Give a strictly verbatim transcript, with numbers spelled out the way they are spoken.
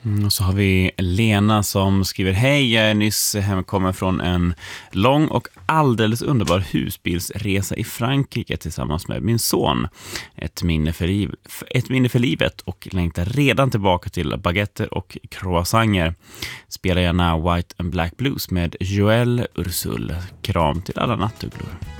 Mm, och så har vi Lena som skriver: hej, jag är nyss hemkommen från en lång och alldeles underbar husbilsresa i Frankrike tillsammans med min son. Ett minne för, liv, ett minne för livet och längtar redan tillbaka till baguetter och croissanter. Spelar gärna White and Black Blues med Joël Ursule. Kram till alla nattugglor.